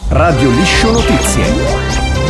Radio Liscio Notizie.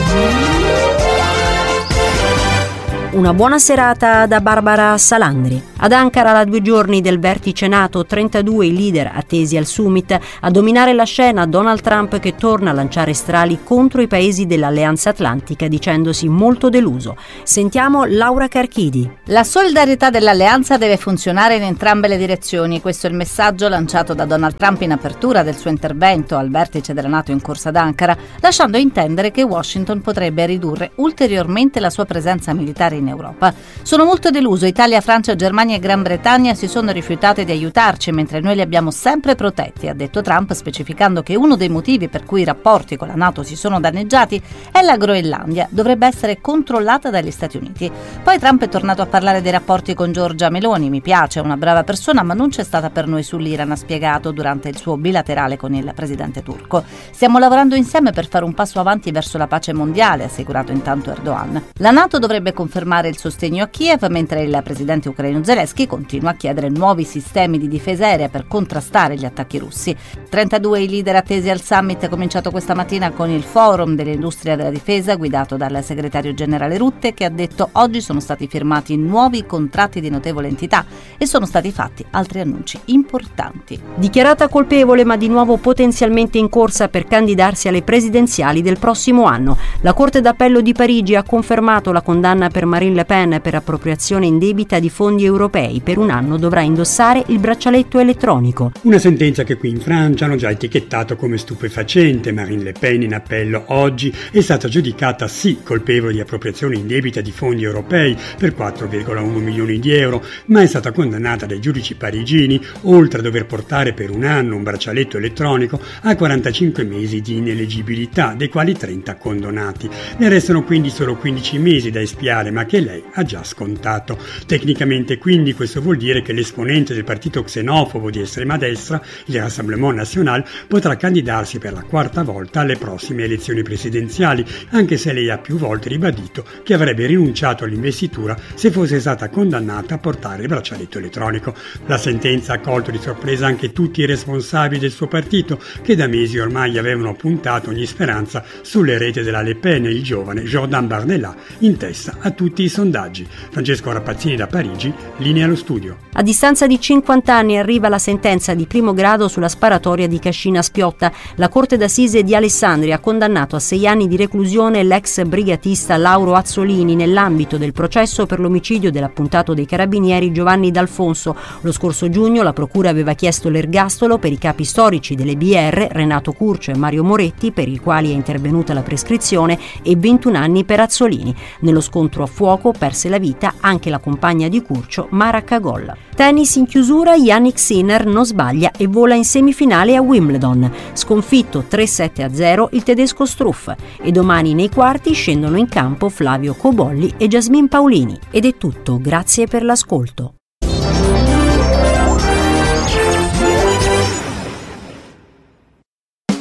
Una buona serata da Barbara Salandri. Ad Ankara, a 2 giorni del vertice NATO, 32 i leader attesi al summit. A dominare la scena Donald Trump, che torna a lanciare strali contro i paesi dell'Alleanza Atlantica dicendosi molto deluso. Sentiamo Laura Carchidi. La solidarietà dell'Alleanza deve funzionare in entrambe le direzioni. Questo è il messaggio lanciato da Donald Trump in apertura del suo intervento al vertice della NATO in corsa ad Ankara, lasciando intendere che Washington potrebbe ridurre ulteriormente la sua presenza militare in Europa. Sono molto deluso. Italia, Francia, Germania e Gran Bretagna si sono rifiutate di aiutarci, mentre noi li abbiamo sempre protetti, ha detto Trump, specificando che uno dei motivi per cui i rapporti con la NATO si sono danneggiati è la Groenlandia, dovrebbe essere controllata dagli Stati Uniti. Poi Trump è tornato a parlare dei rapporti con Giorgia Meloni. Mi piace, è una brava persona, ma non c'è stata per noi sull'Iran, ha spiegato durante il suo bilaterale con il presidente turco. Stiamo lavorando insieme per fare un passo avanti verso la pace mondiale, ha assicurato intanto Erdogan. La NATO dovrebbe confermare il sostegno a Kiev, mentre il presidente ucraino Zelensky continua a chiedere nuovi sistemi di difesa aerea per contrastare gli attacchi russi. 32 i leader attesi al summit, cominciato questa mattina con il forum dell'industria della difesa guidato dal segretario generale Rutte, che ha detto oggi sono stati firmati nuovi contratti di notevole entità e sono stati fatti altri annunci importanti. Dichiarata colpevole ma di nuovo potenzialmente in corsa per candidarsi alle presidenziali del prossimo anno, la Corte d'Appello di Parigi ha confermato la condanna per Marine Le Pen per appropriazione indebita di fondi europei. Per un anno dovrà indossare il braccialetto elettronico. Una sentenza che qui in Francia hanno già etichettato come stupefacente. Marine Le Pen in appello oggi è stata giudicata sì colpevole di appropriazione indebita di fondi europei per 4,1 milioni di euro, ma è stata condannata dai giudici parigini, oltre a dover portare per un anno un braccialetto elettronico, a 45 mesi di ineleggibilità, dei quali 30 condonati. Ne restano quindi solo 15 mesi da espiare, ma che lei ha già scontato. Tecnicamente quindi questo vuol dire che l'esponente del partito xenofobo di estrema destra, il Rassemblement National, potrà candidarsi per la 4ª volta alle prossime elezioni presidenziali, anche se lei ha più volte ribadito che avrebbe rinunciato all'investitura se fosse stata condannata a portare il braccialetto elettronico. La sentenza ha colto di sorpresa anche tutti i responsabili del suo partito, che da mesi ormai avevano puntato ogni speranza sulle reti della Le Pen e il giovane Jordan Bardella, in testa a tutti i sondaggi. Francesco Rapazzini da Parigi, linea allo studio. A distanza di 50 anni arriva la sentenza di primo grado sulla sparatoria di Cascina Spiotta. La Corte d'Assise di Alessandria ha condannato a 6 anni di reclusione l'ex brigatista Lauro Azzolini nell'ambito del processo per l'omicidio dell'appuntato dei carabinieri Giovanni D'Alfonso. Lo scorso giugno la procura aveva chiesto l'ergastolo per i capi storici delle BR Renato Curcio e Mario Moretti, per i quali è intervenuta la prescrizione, e 21 anni per Azzolini. Nello scontro a fuoco perse la vita anche la compagna di Curcio, Mara Cagolla. Tennis in chiusura, Jannik Sinner non sbaglia e vola in semifinale a Wimbledon. Sconfitto 3-7-0 il tedesco Struff, e domani nei quarti scendono in campo Flavio Cobolli e Jasmine Paolini. Ed è tutto, grazie per l'ascolto.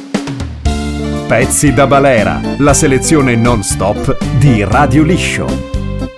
Pezzi da balera, la selezione non stop di Radio Liscio.